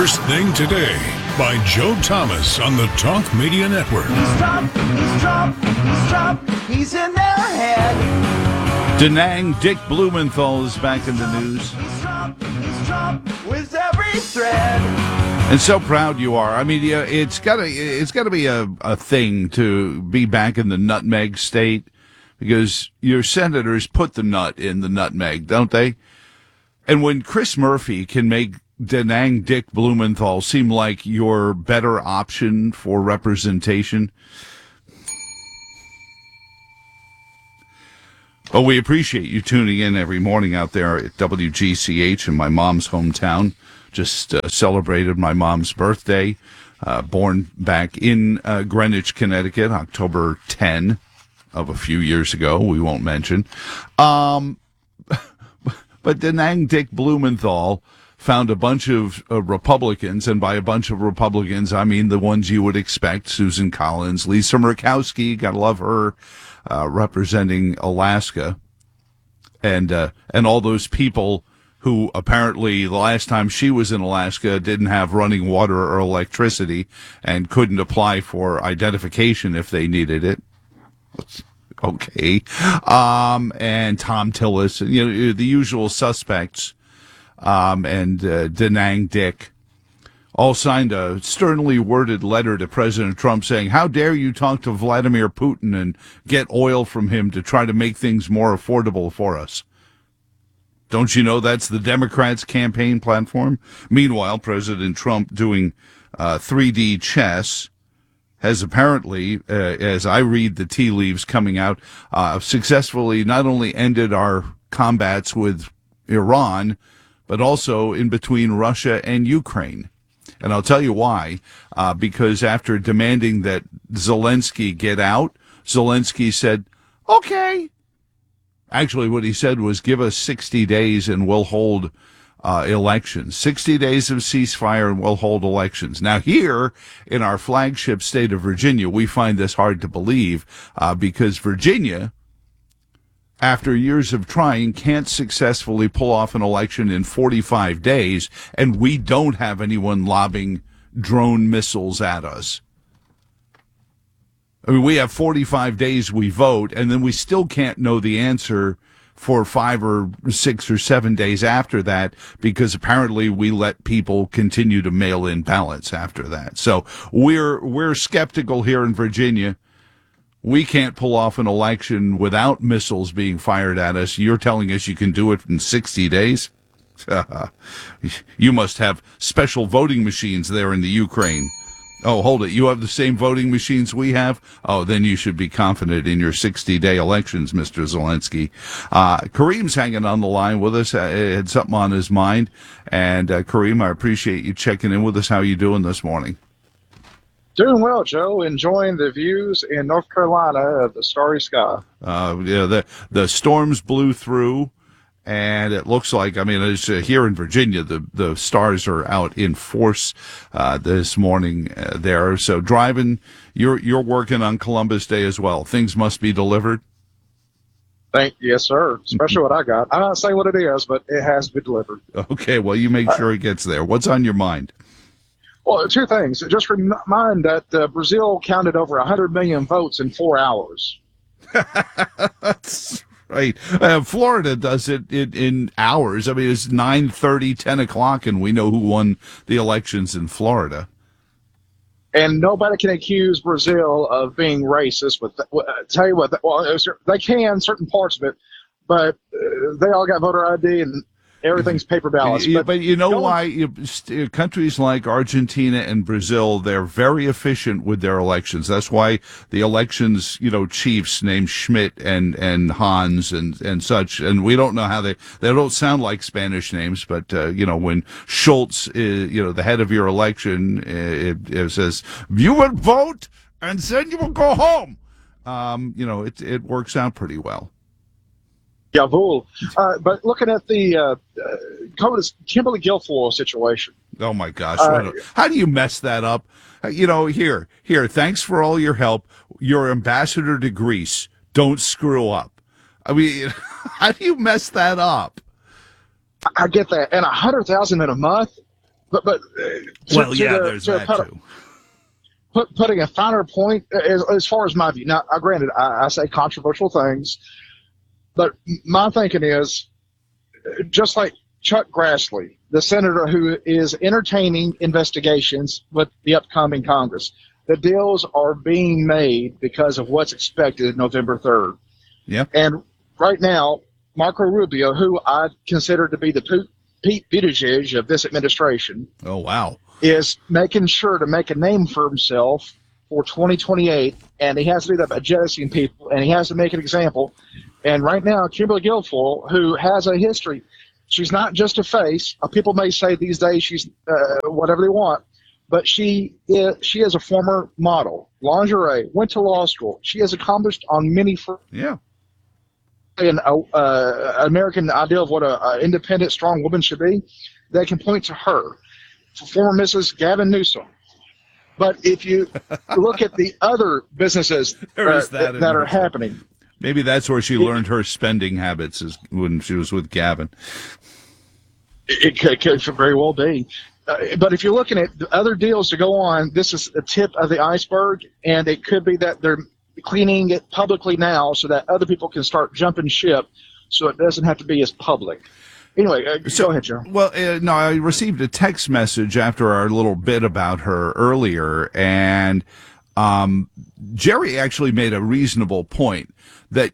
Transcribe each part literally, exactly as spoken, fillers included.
First Thing Today by Joe Thomas on the Talk Media Network. He's Trump, he's Trump, he's Trump, he's in their head. Da Nang Dick Blumenthal is back in the news. He's Trump, he's Trump, with every thread. And so proud you are. I mean, yeah, it's gotta, it's gotta be a, a thing to be back in the nutmeg state, because your senators put the nut in the nutmeg, don't they? And when Chris Murphy can make Da Nang Dick Blumenthal seem like your better option for representation, well, we appreciate you tuning in every morning out there at W G C H in my mom's hometown. Just uh, celebrated my mom's birthday, uh, born back in uh, Greenwich, Connecticut, October tenth of a few years ago. We won't mention. Um, but Da Nang Dick Blumenthal found a bunch of uh, Republicans, and by a bunch of Republicans, I mean the ones you would expect: Susan Collins, Lisa Murkowski, gotta love her, uh, representing Alaska, and uh, and all those people who apparently the last time she was in Alaska didn't have running water or electricity and couldn't apply for identification if they needed it. Okay. Um, and Tom Tillis, you know, the usual suspects, um, and uh, Da Nang Dick all signed a sternly worded letter to President Trump saying, "How dare you talk to Vladimir Putin and get oil from him to try to make things more affordable for us? Don't you know that's the Democrats' campaign platform?" Meanwhile, President Trump, doing uh, three D chess, has apparently, uh, as I read the tea leaves coming out, uh, successfully not only ended our combats with Iran, but also in between Russia and Ukraine. And I'll tell you why. Uh, because after demanding that Zelensky get out, Zelensky said, okay. Actually, what he said was, give us sixty days and we'll hold uh, elections. sixty days of ceasefire and we'll hold elections. Now, here in our flagship state of Virginia, we find this hard to believe uh, because Virginia, after years of trying, can't successfully pull off an election in forty-five days, and we don't have anyone lobbing drone missiles at us. I mean, we have forty-five days we vote, and then we still can't know the answer for five or six or seven days after that, because apparently we let people continue to mail in ballots after that. So we're we're skeptical here in Virginia. We can't pull off an election without missiles being fired at us. You're telling us you can do it in sixty days? You must have special voting machines there in the Ukraine. Oh, hold it. You have the same voting machines we have? Oh, then you should be confident in your sixty-day elections, Mister Zelensky. Uh, Kareem's hanging on the line with us. Uh, had something on his mind. And, uh, Kareem, I appreciate you checking in with us. How are you doing this morning? Doing well, Joe. Enjoying the views in North Carolina of the starry sky. Uh, yeah, the, the storms blew through. And it looks like, I mean, it's, uh, here in Virginia, the, the stars are out in force uh, this morning uh, there. So driving, you're you're working on Columbus Day as well. Things must be delivered. Thank yes, sir. Especially what I got. I'm not saying what it is, but it has to be delivered. Okay, well, you make sure it gets there. What's on your mind? Well, two things. Just remind that uh, Brazil counted over one hundred million votes in four hours. That's right. Uh, Florida does it in, in hours. I mean, it's nine thirty, ten o'clock, and we know who won the elections in Florida. And nobody can accuse Brazil of being racist. With uh, tell you what, well, they can certain parts of it, but uh, they all got voter I D and everything's paper ballots. But, But, but you know don't, why? You, st- countries like Argentina and Brazil, they're very efficient with their elections. That's why the elections, you know, chiefs named Schmidt and, and Hans and, and such, and we don't know how they, they don't sound like Spanish names, but, uh, you know, when Schultz is, you know, the head of your election, it, it says, you will vote and then you will go home. Um, you know, it, it works out pretty well. Jawohl. Uh, but looking at the uh, uh, Kimberly Guilfoyle situation. Oh, my gosh. Uh, How do you mess that up? Uh, You know, here, here, thanks for all your help. Your ambassador to Greece. Don't screw up. I mean, how do you mess that up? I get that. And a hundred thousand in a month? but but uh, to, Well, to yeah, the, there's to that put, too. Put, putting a finer point as, as far as my view. Now, uh, granted, I, I say controversial things, but my thinking is just like Chuck Grassley, the senator who is entertaining investigations with the upcoming Congress. The deals are being made because of what's expected November third. Yeah. And right now, Marco Rubio, who I consider to be the Pete Buttigieg of this administration, Oh, wow. is making sure to make a name for himself for twenty twenty-eight, and he has to do that by jettisoning people, and he has to make an example. And right now, Kimberly Guilfoyle, who has a history, she's not just a face. Uh, people may say these days she's uh, whatever they want, but she is, she is a former model, lingerie, went to law school. She has accomplished on many fronts. Yeah. An uh, American ideal of what an independent, strong woman should be, they can point to her. Former Missus Gavin Newsom. But if you look at the other businesses There uh, is that that, that in are her. happening, Maybe that's where she learned her spending habits, is when she was with Gavin. it could, could very well be. Uh, but if you're looking at the other deals to go on, this is the tip of the iceberg, and it could be that they're cleaning it publicly now so that other people can start jumping ship so it doesn't have to be as public. Anyway, uh, So- go ahead, Joe. Well, uh, no, I received a text message after our little bit about her earlier, and um, Jerry actually made a reasonable point that,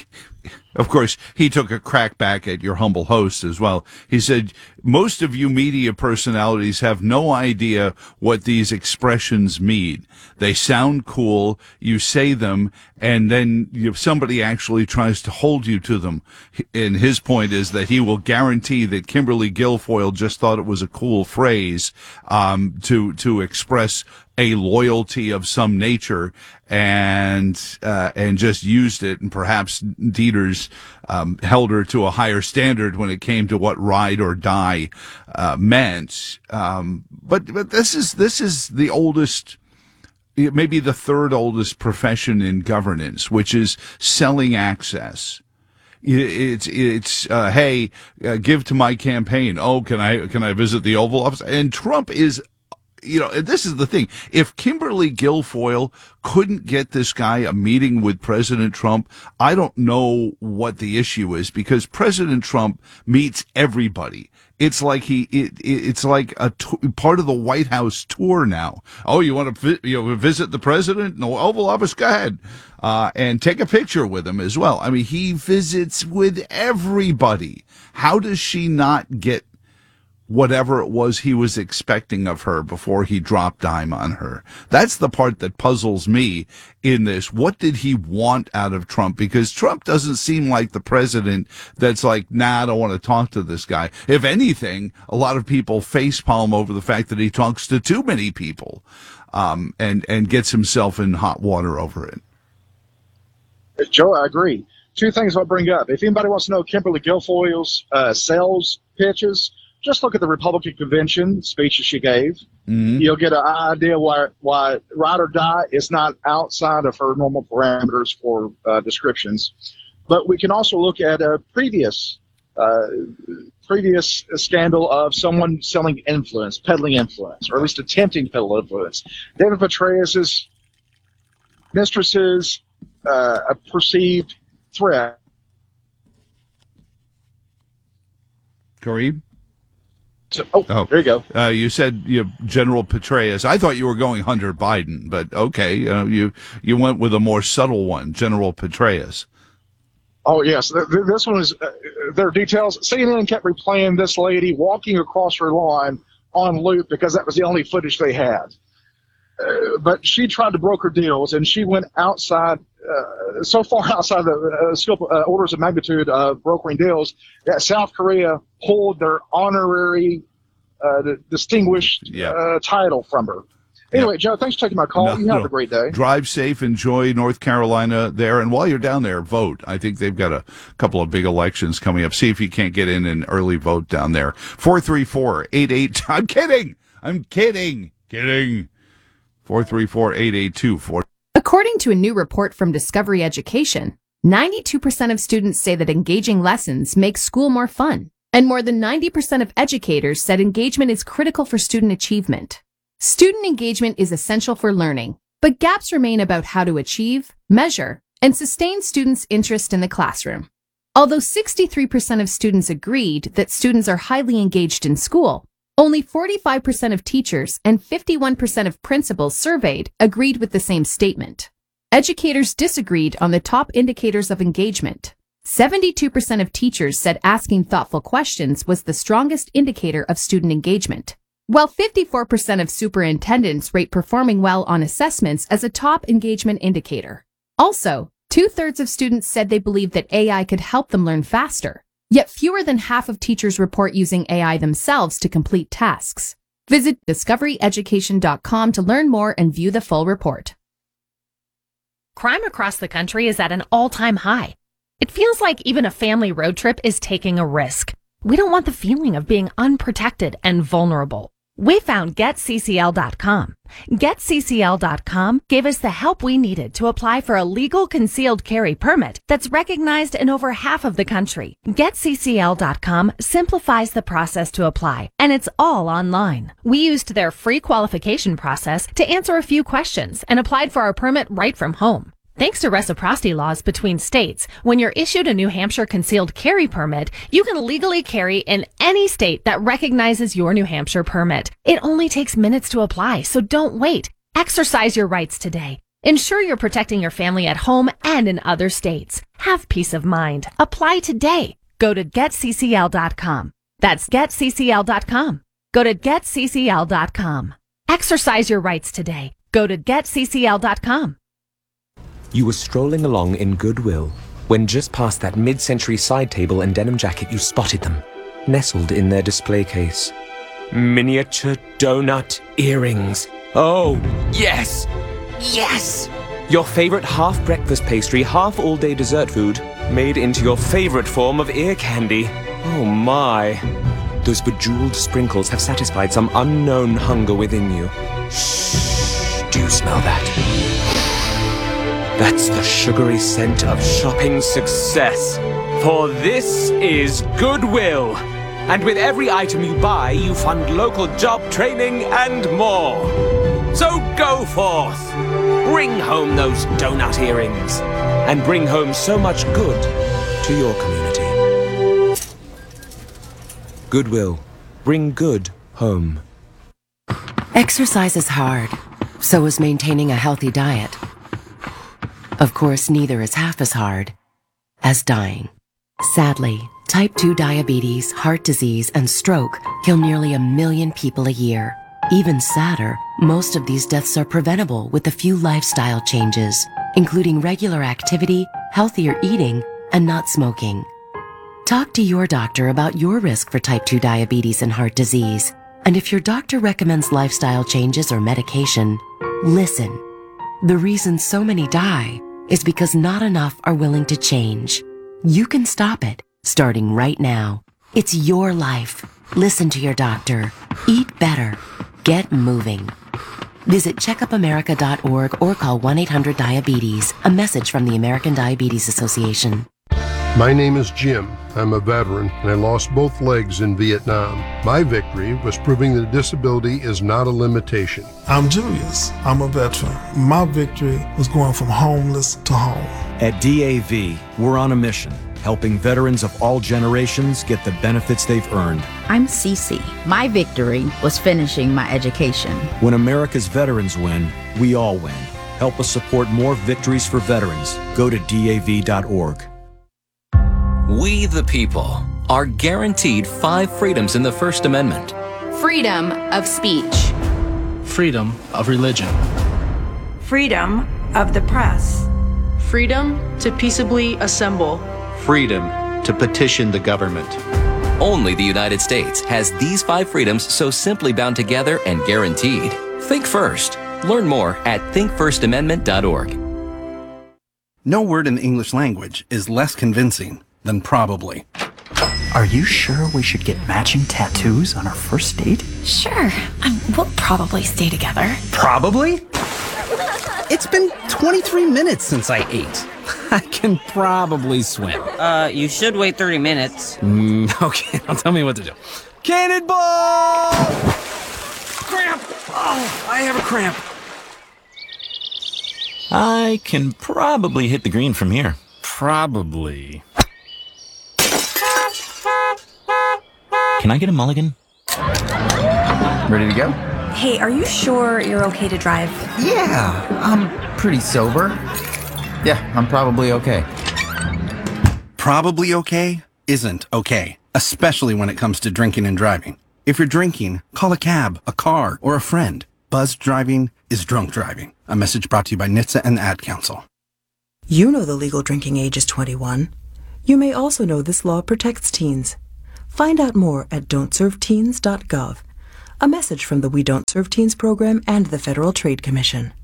of course, he took a crack back at your humble host as well. He said, most of you media personalities have no idea what these expressions mean. They sound cool, you say them, and then if somebody actually tries to hold you to them. And his point is that he will guarantee that Kimberly Guilfoyle just thought it was a cool phrase um, to to express a loyalty of some nature, and uh, and just used it, and perhaps Dieters um, held her to a higher standard when it came to what ride or die uh, meant. Um, but but this is this is the oldest, maybe the third oldest profession in governance, which is selling access. It's it's uh, hey, uh, give to my campaign. Oh, can I can I visit the Oval Office? And Trump is. You know, this is the thing. If Kimberly Guilfoyle couldn't get this guy a meeting with President Trump, I don't know what the issue is, because President Trump meets everybody. It's like he, it, it's like a t- part of the White House tour now. Oh, you want to vi- you know, visit the president? No, Oval Office, go ahead. Uh, and take a picture with him as well. I mean, he visits with everybody. How does she not get whatever it was he was expecting of her before he dropped dime on her? That's the part that puzzles me in this. What did he want out of Trump? Because Trump doesn't seem like the president that's like, nah, I don't want to talk to this guy. If anything, a lot of people facepalm over the fact that he talks to too many people, um, and, and gets himself in hot water over it. Joe, I agree. Two things I'll bring up. If anybody wants to know Kimberly Guilfoyle's uh, sales pitches, just look at the Republican convention speeches she gave. Mm-hmm. You'll get an idea why why ride or die is not outside of her normal parameters for uh, descriptions. But we can also look at a previous uh, previous scandal of someone selling influence, peddling influence, or at least attempting to peddle influence. David Petraeus's mistress's uh, a perceived threat. Kareem? So, oh, oh, there you go. Uh, you said you know, General Petraeus. I thought you were going Hunter Biden, but okay, uh, you you went with a more subtle one, General Petraeus. Oh yes, th- th- this one is. Uh, there are details. C N N kept replaying this lady walking across her lawn on loop because that was the only footage they had. Uh, but she tried to broker deals, and she went outside, uh, so far outside the uh, scope, uh, orders of magnitude of brokering deals that South Korea pulled their honorary, uh, the distinguished Yeah. uh, title from her. Anyway, Yeah. Joe, thanks for taking my call. No, you have no. a great day. Drive safe, enjoy North Carolina there, and while you're down there, vote. I think they've got a couple of big elections coming up. See if you can't get in an early vote down there. four three four, eight eight I'm kidding. I'm kidding. Kidding. four three four, eight eight two, four According to a new report from Discovery Education, ninety-two percent of students say that engaging lessons make school more fun, And more than ninety percent of educators said engagement is critical for student achievement. Student engagement is essential for learning, but gaps remain about how to achieve, measure, and sustain students' interest in the classroom. Although sixty-three percent of students agreed that students are highly engaged in school, only forty-five percent of teachers and fifty-one percent of principals surveyed agreed with the same statement. Educators disagreed on the top indicators of engagement. seventy-two percent of teachers said asking thoughtful questions was the strongest indicator of student engagement, while fifty-four percent of superintendents rate performing well on assessments as a top engagement indicator. Also, two-thirds of students said they believe that A I could help them learn faster, yet fewer than half of teachers report using A I themselves to complete tasks. Visit discovery education dot com to learn more and view the full report. Crime across the country is at an all-time high. It feels like even a family road trip is taking a risk. We don't want the feeling of being unprotected and vulnerable. We found get C C L dot com. get C C L dot com gave us the help we needed to apply for a legal concealed carry permit that's recognized in over half of the country. get C C L dot com simplifies the process to apply, and it's all online. We used their free qualification process to answer a few questions and applied for our permit right from home. Thanks to reciprocity laws between states, when you're issued a New Hampshire concealed carry permit, you can legally carry in any state that recognizes your New Hampshire permit. It only takes minutes to apply, so don't wait. Exercise your rights today. Ensure you're protecting your family at home and in other states. Have peace of mind. Apply today. Go to get C C L dot com. That's get C C L dot com. Go to get C C L dot com. Exercise your rights today. Go to get C C L dot com. You were strolling along in Goodwill when just past that mid-century side table and denim jacket you spotted them, nestled in their display case. Miniature donut earrings. Oh, yes! Yes! Your favorite half-breakfast pastry, half-all-day dessert food, made into your favorite form of ear candy. Oh my. Those bejeweled sprinkles have satisfied some unknown hunger within you. Shh, do you smell that? That's the sugary scent of shopping success. For this is Goodwill. And with every item you buy, you fund local job training and more. So go forth. Bring home those donut earrings. And bring home so much good to your community. Goodwill. Bring good home. Exercise is hard. So is maintaining a healthy diet. Of course, neither is half as hard as dying. Sadly, type two diabetes, heart disease, and stroke kill nearly a million people a year. Even sadder, most of these deaths are preventable with a few lifestyle changes, including regular activity, healthier eating, and not smoking. Talk to your doctor about your risk for type two diabetes and heart disease. And if your doctor recommends lifestyle changes or medication, listen. The reason so many die is because not enough are willing to change. You can stop it, starting right now. It's your life. Listen to your doctor. Eat better. Get moving. Visit checkup america dot org or call one eight hundred diabetes. A message from the American Diabetes Association. My name is Jim. I'm a veteran, and I lost both legs in Vietnam. My victory was proving that disability is not a limitation. I'm Julius. I'm a veteran. My victory was going from homeless to home. At D A V, we're on a mission, helping veterans of all generations get the benefits they've earned. I'm Cece. My victory was finishing my education. When America's veterans win, we all win. Help us support more victories for veterans. Go to D A V dot org. We the people are guaranteed five freedoms in the First Amendment. Freedom of speech. Freedom of religion. Freedom of the press. Freedom to peaceably assemble. Freedom to petition the government. Only the United States has these five freedoms so simply bound together and guaranteed. Think first. Learn more at think first amendment dot org. No word in the English language is less convincing than probably. Are you sure we should get matching tattoos on our first date? Sure. Um, we'll probably stay together. Probably? It's been twenty-three minutes since I ate. I can probably swim. Uh, you should wait thirty minutes. Mm, okay, now tell me what to do. Cannonball! Cramp! Oh, I have a cramp. I can probably hit the green from here. Probably. Can I get a mulligan? Ready to go? Hey, are you sure you're okay to drive? Yeah, I'm pretty sober. Yeah, I'm probably okay. Probably okay isn't okay, especially when it comes to drinking and driving. If you're drinking, call a cab, a car, or a friend. Buzzed driving is drunk driving. A message brought to you by N H T S A and the Ad Council. You know the legal drinking age is twenty-one. You may also know this law protects teens. Find out more at don't serve teens dot gov. A message from the We Don't Serve Teens program and the Federal Trade Commission.